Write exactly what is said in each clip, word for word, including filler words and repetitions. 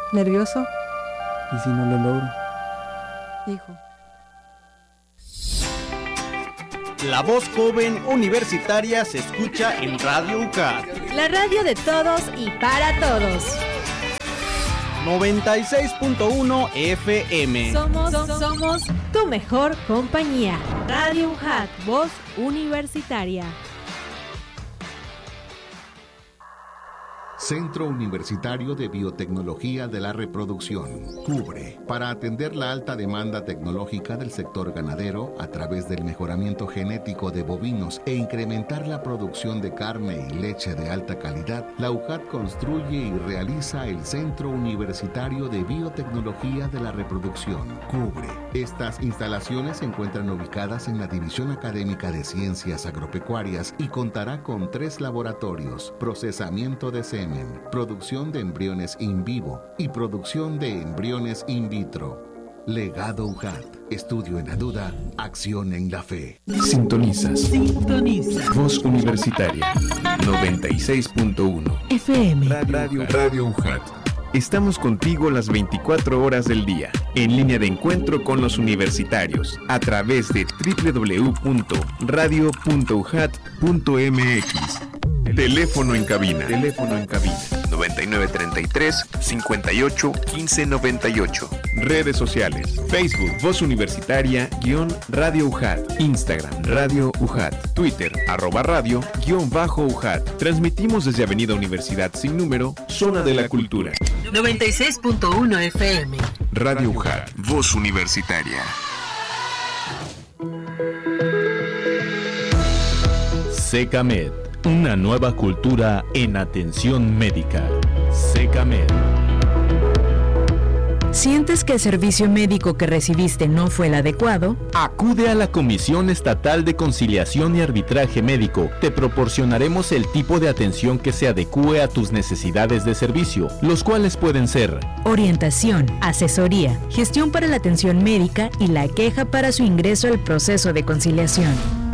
¿Nervioso? ¿Y si no lo logro? Hijo. La voz joven universitaria se escucha en Radio U C A T. La radio de todos y para todos. noventa y seis punto uno F M. Somos, somos tu mejor compañía. Radio U C A T, voz universitaria. Centro Universitario de Biotecnología de la Reproducción, CUBRE, para atender la alta demanda tecnológica del sector ganadero a través del mejoramiento genético de bovinos e incrementar la producción de carne y leche de alta calidad. La U C A T construye y realiza el Centro Universitario de Biotecnología de la Reproducción, CUBRE. Estas instalaciones se encuentran ubicadas en la División Académica de Ciencias Agropecuarias y contará con tres laboratorios: procesamiento de semen, producción de embriones in vivo y producción de embriones in vitro. Legado U C A T. Estudio en la duda, acción en la fe. Sintonizas. Sintoniza. Voz Universitaria. noventa y seis punto uno. F M. Radio, Radio U C A T. Estamos contigo las veinticuatro horas del día, en línea de encuentro con los universitarios, a través de doble u doble u doble u punto radio punto u c a t punto m x. Teléfono en cabina. Teléfono en cabina. noventa y nueve treinta y tres, cincuenta y ocho, quince noventa y ocho. Redes sociales. Facebook, Voz Universitaria, guión Radio U C A T. Instagram, Radio U C A T. Twitter, arroba radio, guión bajo U C A T. Transmitimos desde Avenida Universidad Sin Número, Zona de la Cultura. noventa y seis punto uno F M. Radio U C A T. Voz Universitaria. Secamed, una nueva cultura en atención médica. Secamed. ¿Sientes que el servicio médico que recibiste no fue el adecuado? Acude a la Comisión Estatal de Conciliación y Arbitraje Médico. Te proporcionaremos el tipo de atención que se adecúe a tus necesidades de servicio, los cuales pueden ser: orientación, asesoría, gestión para la atención médica y la queja para su ingreso al proceso de conciliación.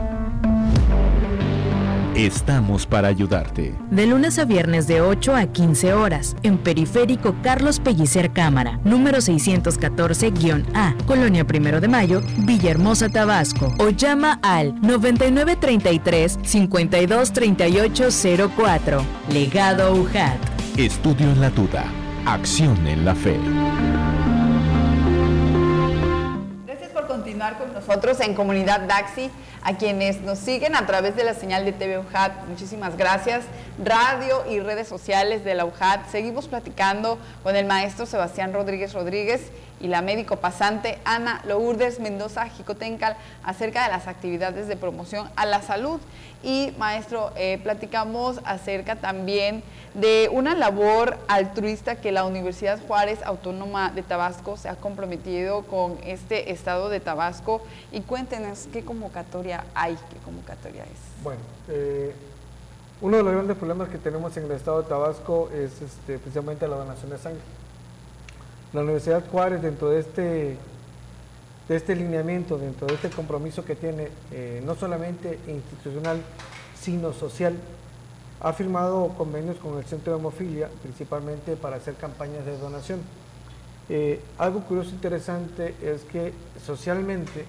Estamos para ayudarte. De lunes a viernes de ocho a quince horas, en Periférico Carlos Pellicer Cámara, número seiscientos catorce A, Colonia Primero de Mayo, Villahermosa, Tabasco. O llama al noventa y nueve treinta y tres, cincuenta y dos treinta y ocho cero cuatro. Legado U C A T. Estudio en la duda, acción en la fe. Gracias por continuar con nosotros en Comunidad Daxi. A quienes nos siguen a través de la señal de T V U C A T, muchísimas gracias. Radio y redes sociales de la U C A T. Seguimos platicando con el maestro Sebastián Rodríguez Rodríguez y la médico pasante Ana Lourdes Mendoza Jicotencal acerca de las actividades de promoción a la salud. Y maestro, eh, platicamos acerca también de una labor altruista que la Universidad Juárez Autónoma de Tabasco se ha comprometido con este estado de Tabasco. Y cuéntenos qué convocatoria hay, qué convocatoria es. Bueno, eh, uno de los grandes problemas que tenemos en el estado de Tabasco es este, precisamente la donación de sangre. La Universidad Juárez, dentro de este, de este lineamiento, dentro de este compromiso que tiene, eh, no solamente institucional, sino social, ha firmado convenios con el Centro de Hemofilia, principalmente para hacer campañas de donación. Eh, algo curioso e interesante es que socialmente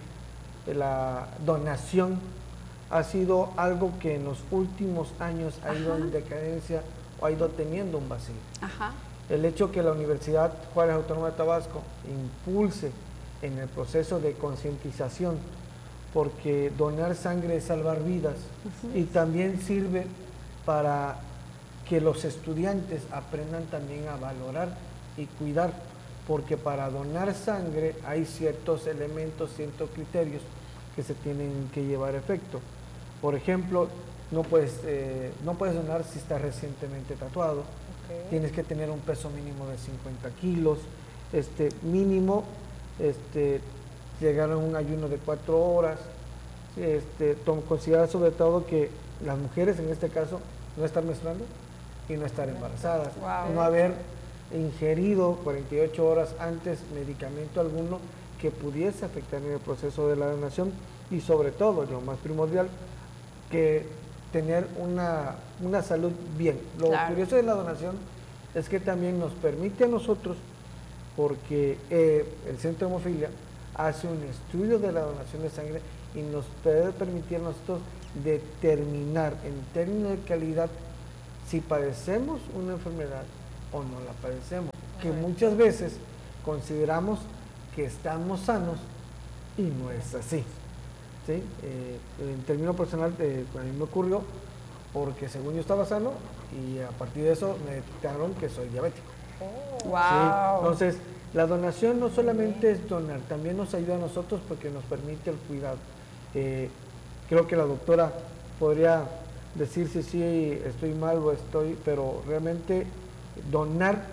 la donación ha sido algo que en los últimos años ha ido Ajá. en decadencia o ha ido teniendo un vacío. Ajá. El hecho que la Universidad Juárez Autónoma de Tabasco impulse en el proceso de concientización, porque donar sangre es salvar vidas, uh-huh. y también sirve para que los estudiantes aprendan también a valorar y cuidar, porque para donar sangre hay ciertos elementos, ciertos criterios que se tienen que llevar a efecto. Por ejemplo, no puedes, eh, no puedes donar si estás recientemente tatuado, okay. Tienes que tener un peso mínimo de cincuenta kilos, este, mínimo, este, llegar a un ayuno de cuatro horas, este, considerar sobre todo que las mujeres en este caso no estar menstruando y no estar embarazadas, wow. no haber ingerido cuarenta y ocho horas antes medicamento alguno que pudiese afectar en el proceso de la donación, y sobre todo, lo más primordial, que tener una, una salud bien. Lo claro. curioso de la donación es que también nos permite a nosotros porque eh, el Centro de Hemofilia hace un estudio de la donación de sangre y nos puede permitir a nosotros determinar en términos de calidad si padecemos una enfermedad o no la padecemos, que muchas veces consideramos que estamos sanos y no es así. ¿Sí? Eh, en términos personal, eh, a mí me ocurrió porque según yo estaba sano y a partir de eso me detectaron que soy diabético. Oh. Wow. ¿Sí? Entonces, la donación no solamente es donar, también nos ayuda a nosotros porque nos permite el cuidado. Eh, creo que la doctora podría decir si sí estoy mal o estoy, pero realmente donar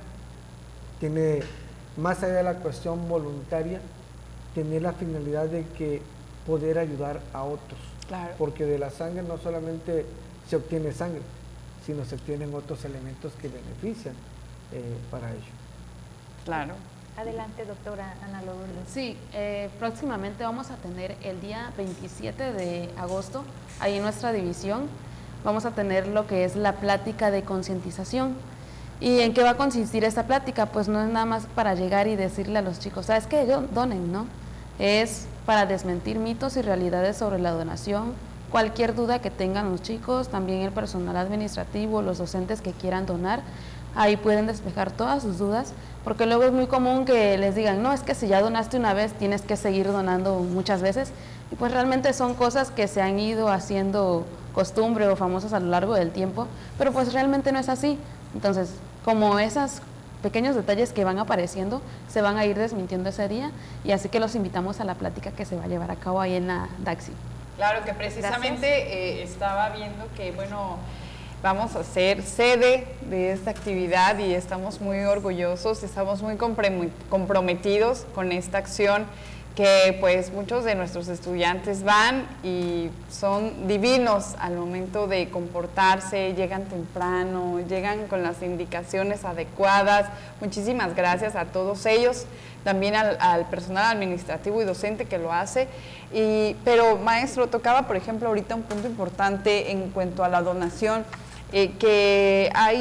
tiene, más allá de la cuestión voluntaria, tener la finalidad de que poder ayudar a otros. Claro. Porque de la sangre no solamente se obtiene sangre, sino se obtienen otros elementos que benefician eh, para ello. Claro. Adelante, doctora Ana Lourdes. Sí, eh, próximamente vamos a tener el día veintisiete de agosto, ahí en nuestra división, vamos a tener lo que es la plática de concientización. ¿Y en qué va a consistir esta plática? Pues no es nada más para llegar y decirle a los chicos, ¿sabes qué? Donen, ¿no? Es para desmentir mitos y realidades sobre la donación, cualquier duda que tengan los chicos, también el personal administrativo, los docentes que quieran donar, ahí pueden despejar todas sus dudas, porque luego es muy común que les digan, no, es que si ya donaste una vez, tienes que seguir donando muchas veces, y pues realmente son cosas que se han ido haciendo costumbre o famosas a lo largo del tiempo, pero pues realmente no es así. Entonces, como esos pequeños detalles que van apareciendo, se van a ir desmintiendo ese día, y así que los invitamos a la plática que se va a llevar a cabo ahí en la Daxi. Claro, que precisamente eh, estaba viendo que, bueno, vamos a ser sede de esta actividad y estamos muy orgullosos, estamos muy comprometidos con esta acción, que pues muchos de nuestros estudiantes van y son divinos al momento de comportarse, llegan temprano, llegan con las indicaciones adecuadas. Muchísimas gracias a todos ellos, también al, al personal administrativo y docente que lo hace. Y, pero maestro, tocaba por ejemplo ahorita un punto importante en cuanto a la donación, eh, que ha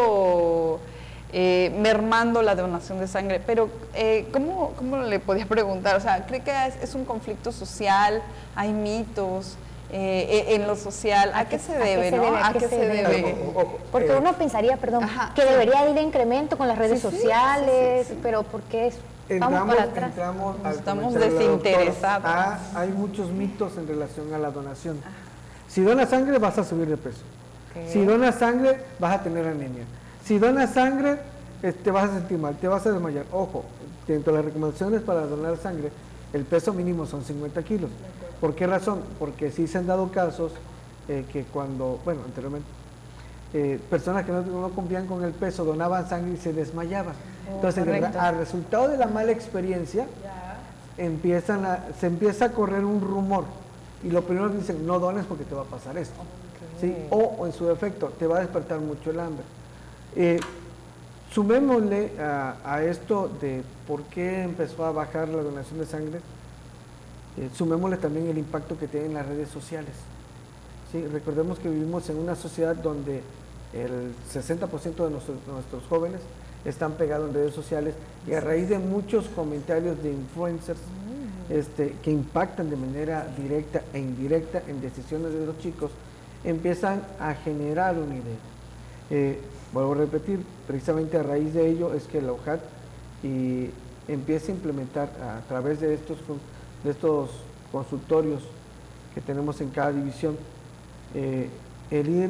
ido Eh, mermando la donación de sangre, pero eh, ¿cómo, ¿cómo le podía preguntar? O sea, ¿cree que es, es un conflicto social? ¿Hay mitos eh, en lo social? ¿A, ¿A qué, qué se debe, no? ¿A, ¿A qué, qué se, se debe? debe? Porque uno pensaría, perdón, Ajá, que sí. debería ir de incremento con las redes sí, sociales, sí, sí, sí. pero ¿por qué es? Entramos, Vamos para atrás. Entramos Estamos desinteresados. Ah, hay muchos mitos en relación a la donación. Si donas sangre, vas a subir de peso. Okay. Si donas sangre, vas a tener anemia. Si donas sangre, eh, te vas a sentir mal, te vas a desmayar. Ojo, dentro de las recomendaciones para donar sangre, el peso mínimo son cincuenta kilos. ¿Por qué razón? Porque sí se han dado casos eh, que cuando, bueno, anteriormente, eh, personas que no, no cumplían con el peso donaban sangre y se desmayaban. Oh, Entonces, correcto. al resultado de la mala experiencia, empiezan a, se empieza a correr un rumor. Y lo primero que dicen, no dones porque te va a pasar esto. Okay. ¿Sí? O, o en su defecto, te va a despertar mucho el hambre. Eh, sumémosle a, a esto de por qué empezó a bajar la donación de sangre, eh, sumémosle también el impacto que tienen las redes sociales. ¿Sí? Recordemos que vivimos en una sociedad donde el sesenta por ciento de nuestros, nuestros jóvenes están pegados en redes sociales y a raíz de muchos comentarios de influencers este, que impactan de manera directa e indirecta en decisiones de los chicos, empiezan a generar una idea. Eh, Vuelvo a repetir, precisamente a raíz de ello es que la U J A T y empieza a implementar a través de estos, de estos consultorios que tenemos en cada división, eh, el ir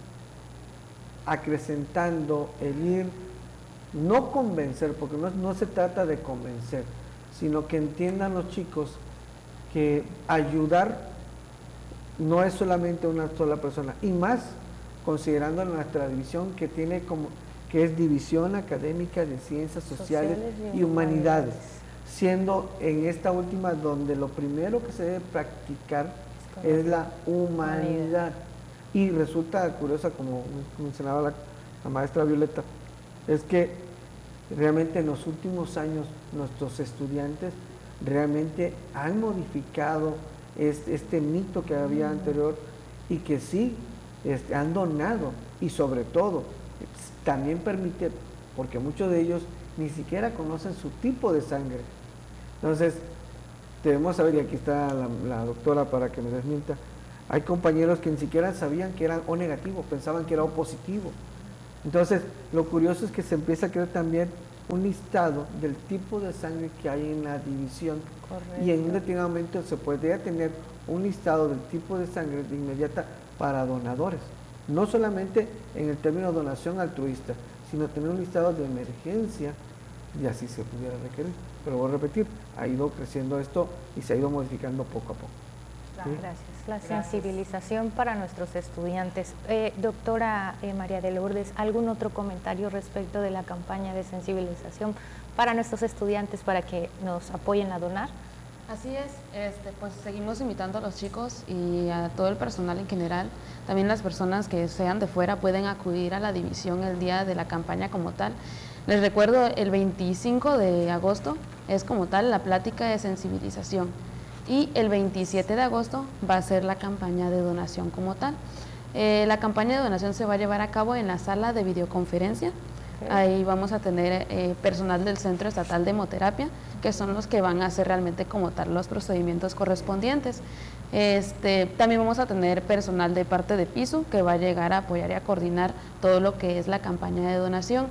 acrecentando, el ir, no convencer, porque no, no se trata de convencer, sino que entiendan los chicos que ayudar no es solamente una sola persona, y más considerando nuestra división que tiene como que es División Académica de Ciencias Sociales, Sociales y, y Humanidades, siendo en esta última donde lo primero que se debe practicar es, es la humanidad. Y resulta curiosa, como mencionaba la, la maestra Violeta, es que realmente en los últimos años nuestros estudiantes realmente han modificado este, este mito que había anterior y que sí, Este, han donado y sobre todo también permite, porque muchos de ellos ni siquiera conocen su tipo de sangre. Entonces, debemos saber, y aquí está la, la doctora para que me desmienta, hay compañeros que ni siquiera sabían que eran O negativo, pensaban que era O positivo. Entonces, lo curioso es que se empieza a crear también un listado del tipo de sangre que hay en la división. Correcto. Y en un determinado momento se podría tener un listado del tipo de sangre de inmediata para donadores. No solamente en el término donación altruista, sino tener un listado de emergencia y así se pudiera requerir. Pero voy a repetir, ha ido creciendo esto y se ha ido modificando poco a poco. ¿Sí? Gracias. La sensibilización para nuestros estudiantes. Eh, doctora eh, María de Lourdes, ¿algún otro comentario respecto de la campaña de sensibilización para nuestros estudiantes para que nos apoyen a donar? Así es, este, pues seguimos invitando a los chicos y a todo el personal en general. También las personas que sean de fuera pueden acudir a la división el día de la campaña como tal. Les recuerdo, el veinticinco de agosto es como tal la plática de sensibilización y el veintisiete de agosto va a ser la campaña de donación como tal. Eh, la campaña de donación se va a llevar a cabo en la sala de videoconferencia. Ahí vamos a tener eh, personal del Centro Estatal de Hemoterapia, que son los que van a hacer realmente como tal los procedimientos correspondientes. Este, también vamos a tener personal de parte de piso que va a llegar a apoyar y a coordinar todo lo que es la campaña de donación.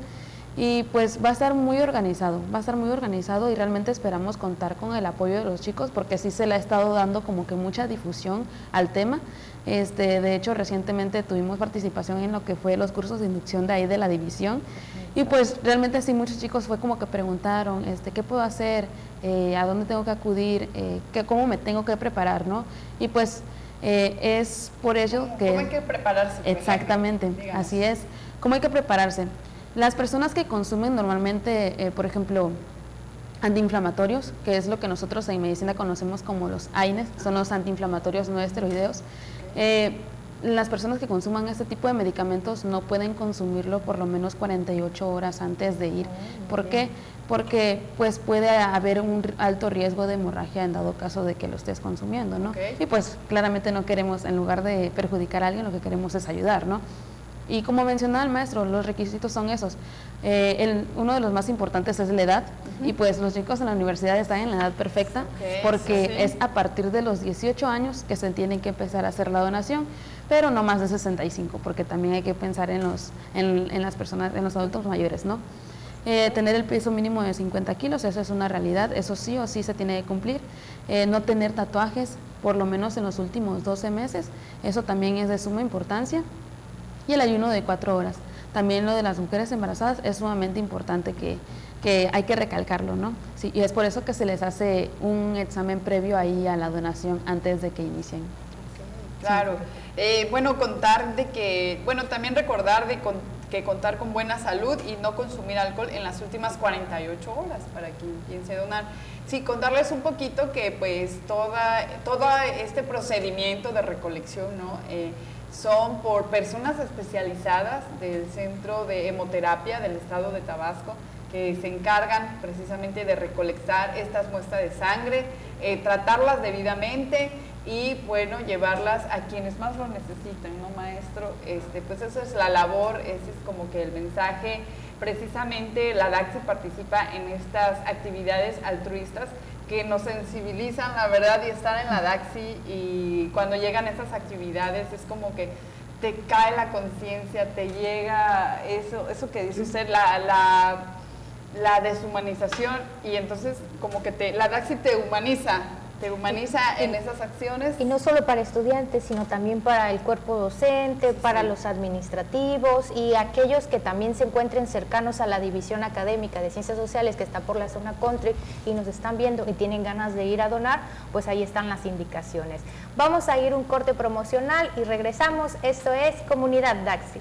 Y pues va a estar muy organizado, va a estar muy organizado y realmente esperamos contar con el apoyo de los chicos porque sí se le ha estado dando como que mucha difusión al tema. Este, de hecho, recientemente tuvimos participación en lo que fue los cursos de inducción de ahí de la división y pues realmente sí muchos chicos fue como que preguntaron, este, ¿qué puedo hacer? Eh, ¿A dónde tengo que acudir? Eh, ¿qué, ¿Cómo me tengo que preparar? ¿No? Y pues eh, es por ello ¿Cómo, que... ¿Cómo hay que prepararse? Exactamente, así es. ¿Cómo hay que prepararse? Las personas que consumen normalmente, eh, por ejemplo, antiinflamatorios, que es lo que nosotros en medicina conocemos como los A I N E S, son los antiinflamatorios no esteroideos, eh, las personas que consuman este tipo de medicamentos no pueden consumirlo por lo menos cuarenta y ocho horas antes de ir. ¿Por qué? Porque pues puede haber un alto riesgo de hemorragia en dado caso de que lo estés consumiendo, ¿no? Okay. Y pues claramente no queremos, en lugar de perjudicar a alguien, lo que queremos es ayudar, ¿no? Y como mencionaba el maestro, los requisitos son esos. Eh, el, uno de los más importantes es la edad, uh-huh. y pues los chicos en la universidad están en la edad perfecta, okay, porque sí, sí. es a partir de los dieciocho años que se tienen que empezar a hacer la donación, pero no más de sesenta y cinco, porque también hay que pensar en los, en, en las personas, en los adultos mayores, ¿no? Eh, tener el peso mínimo de cincuenta kilos, eso es una realidad, eso sí o sí se tiene que cumplir. Eh, no tener tatuajes, por lo menos en los últimos doce meses, eso también es de suma importancia. Y el ayuno de cuatro horas. También lo de las mujeres embarazadas es sumamente importante que, que hay que recalcarlo, ¿no? Sí, y es por eso que se les hace un examen previo ahí a la donación antes de que inicien. Okay, claro. Sí. Eh, bueno, contar de que, bueno, también recordar de con, que contar con buena salud y no consumir alcohol en las últimas cuarenta y ocho horas para quien piense donar. Sí, contarles un poquito que pues toda, todo este procedimiento de recolección, ¿no? Eh, son por personas especializadas del Centro de Hemoterapia del Estado de Tabasco que se encargan precisamente de recolectar estas muestras de sangre, eh, tratarlas debidamente y, bueno, llevarlas a quienes más lo necesitan, ¿no, maestro? Este, pues eso es la labor, ese es como que el mensaje. Precisamente la DAXI participa en estas actividades altruistas que nos sensibilizan, la verdad, y estar en la DAXI y cuando llegan estas actividades es como que te cae la conciencia, te llega eso, eso que dice usted, la, la, la deshumanización y entonces como que te, la DAXI te humaniza, te humaniza en esas acciones. Y no solo para estudiantes, sino también para el cuerpo docente, sí, para sí. los administrativos y aquellos que también se encuentren cercanos a la división académica de Ciencias Sociales que está por la zona country y nos están viendo y tienen ganas de ir a donar, pues ahí están las indicaciones. Vamos a ir a un corte promocional y regresamos. Esto es Comunidad DAXI.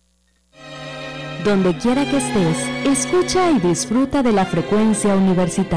Donde quiera que estés, escucha y disfruta de la frecuencia universitaria.